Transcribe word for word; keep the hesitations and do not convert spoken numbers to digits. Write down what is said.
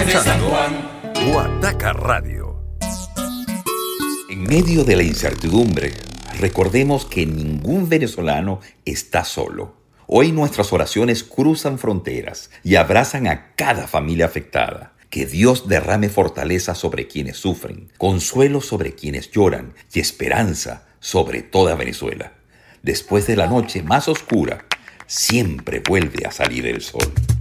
escuchando Guataca Radio. En medio de la incertidumbre, recordemos que ningún venezolano está solo. Hoy nuestras oraciones cruzan fronteras y abrazan a cada familia afectada. Que Dios derrame fortaleza sobre quienes sufren, consuelo sobre quienes lloran y esperanza sobre toda Venezuela. Después de la noche más oscura, siempre vuelve a salir el sol.